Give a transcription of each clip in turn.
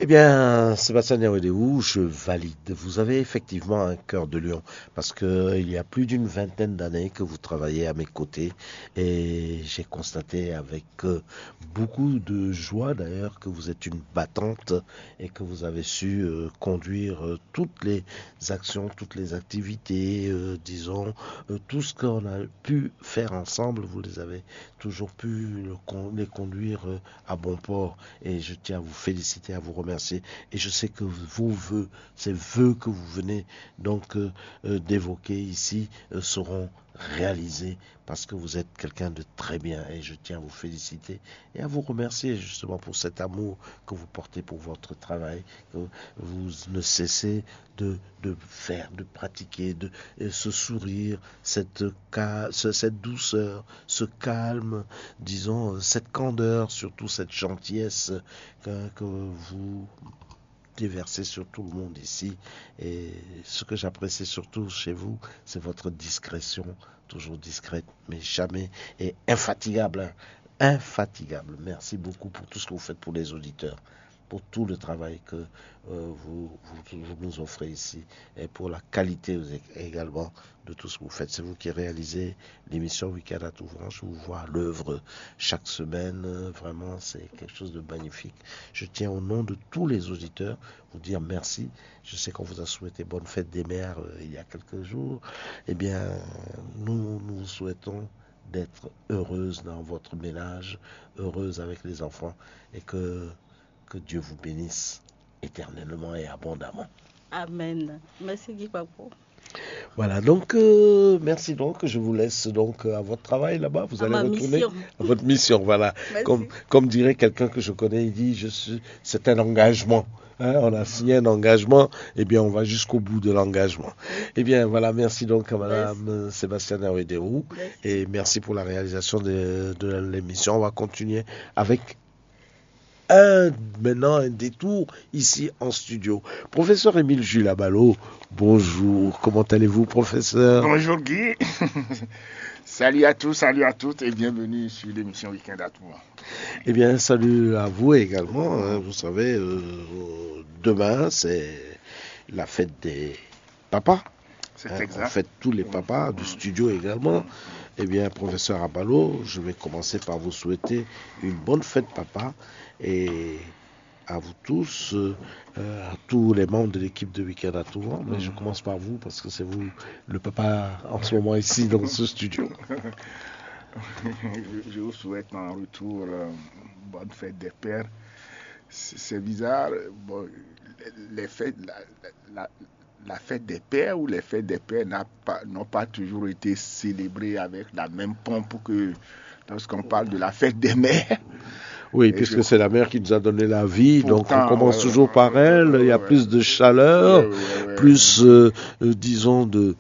Eh bien, Sébastien Nyawedewou, je valide. Vous avez effectivement un cœur de lion parce que il y a plus d'une vingtaine d'années que vous travaillez à mes côtés et j'ai constaté avec beaucoup de joie d'ailleurs que vous êtes une battante et que vous avez su conduire toutes les actions, toutes les activités, disons, tout ce qu'on a pu faire ensemble, vous les avez toujours pu les conduire à bon port et je tiens à vous féliciter, à vous remercier. Et je sais que ces vœux que vous venez donc d'évoquer ici seront réalisés parce que vous êtes quelqu'un de très bien et je tiens à vous féliciter et à vous remercier justement pour cet amour que vous portez pour votre travail, que vous ne cessez de faire, de pratiquer, de ce sourire, cette douceur, ce calme, disons, cette candeur, surtout cette gentillesse que vous déversez sur tout le monde ici. Et ce que j'apprécie surtout chez vous, c'est votre discrétion, toujours discrète, mais jamais et infatigable. Hein. Infatigable. Merci beaucoup pour tout ce que vous faites pour les auditeurs, pour tout le travail que vous nous offrez ici et pour la qualité également de tout ce que vous faites. C'est vous qui réalisez l'émission Week-end à Touvran. Je vous vois à l'œuvre chaque semaine. Vraiment, c'est quelque chose de magnifique. Je tiens au nom de tous les auditeurs vous dire merci. Je sais qu'on vous a souhaité bonne fête des mères il y a quelques jours. Eh bien, nous vous souhaitons d'être heureuse dans votre ménage, heureuse avec les enfants et que Dieu vous bénisse éternellement et abondamment. Amen. Merci Guy Papo. Voilà, donc merci donc. Je vous laisse donc à votre travail là-bas. Vous À allez ma retourner mission. à votre mission. Voilà, Merci. comme dirait quelqu'un que je connais, il dit c'est un engagement. Hein, on a signé un engagement, eh bien on va jusqu'au bout de l'engagement. Eh bien voilà, merci donc à Madame Sébastien Nyawedewou et merci pour la réalisation de l'émission. On va continuer avec maintenant un détour ici en studio. Professeur Émile Jules Abalo, bonjour. Comment allez-vous, professeur? Bonjour Guy. Salut à tous, salut à toutes et bienvenue sur l'émission Week-end à Touvran. Eh bien, salut à vous également. Hein. Vous savez, demain, c'est la fête des papas. C'est exact. En fait, tous les papas du studio également. Eh bien, professeur Abalo, je vais commencer par vous souhaiter une bonne fête papa et à vous tous, à tous les membres de l'équipe de Week-end à Touvran. Mais je commence par vous parce que c'est vous le papa en ce moment ici dans ce studio. Je vous souhaite en retour bonne fête des pères. C'est bizarre. Bon, les fêtes, la fête des pères ou les fêtes des pères n'ont pas toujours été célébrées avec la même pompe que lorsqu'on parle de la fête des mères. Oui, puisque c'est la mère qui nous a donné la vie, donc on commence toujours par elle, il y a plus de chaleur, plus, disons, de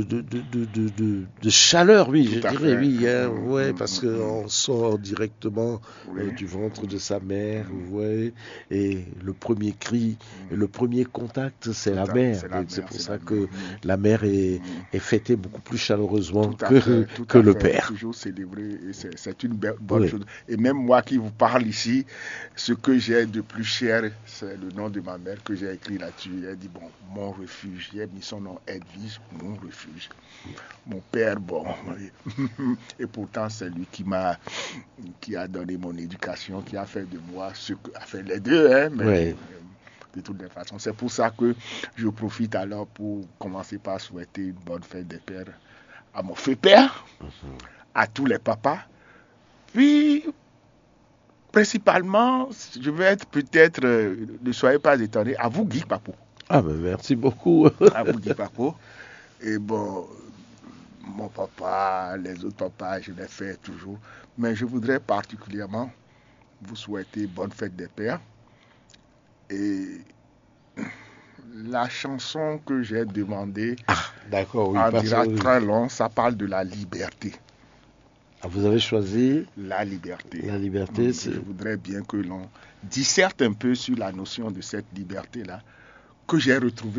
chaleur, oui, je dirais, oui, hein, ouais, parce qu'on sort directement du ventre de sa mère, vous voyez, et le premier cri, le premier contact, c'est la mère, donc c'est pour ça que la mère est fêtée beaucoup plus chaleureusement que le père. Toujours célébré, et c'est une bonne chose. Et même moi qui vous parle ici, ce que j'ai de plus cher, c'est le nom de ma mère que j'ai écrit là-dessus. Elle dit, bon, mon refuge. J'ai mis son nom, Edwige, mon refuge. Mon père, bon. Et pourtant, c'est lui qui a donné mon éducation, qui a fait de moi ce que a fait les deux, hein, mais de toutes les façons. C'est pour ça que je profite alors pour commencer par souhaiter une bonne fête des pères à mon feu père, à tous les papas. Puis, principalement, je vais être peut-être, ne soyez pas étonnés, à vous Guy Papo. Ah ben merci beaucoup. À vous Guy Papo. Et bon, mon papa, les autres papas, je les fais toujours. Mais je voudrais particulièrement vous souhaiter bonne fête des pères. Et la chanson que j'ai demandée, d'accord, oui, en dira très long, ça parle de la liberté. Ah, vous avez choisi la liberté. La liberté, c'est... Je voudrais bien que l'on disserte un peu sur la notion de cette liberté-là que j'ai retrouvée